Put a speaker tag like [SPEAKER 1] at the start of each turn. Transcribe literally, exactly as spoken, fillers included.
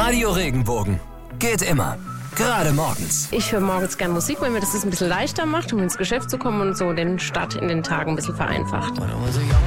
[SPEAKER 1] Radio Regenbogen. Geht immer. Gerade morgens.
[SPEAKER 2] Ich höre morgens gern Musik, weil mir das ein bisschen leichter macht, um ins Geschäft zu kommen und so den Start in den Tagen ein bisschen vereinfacht.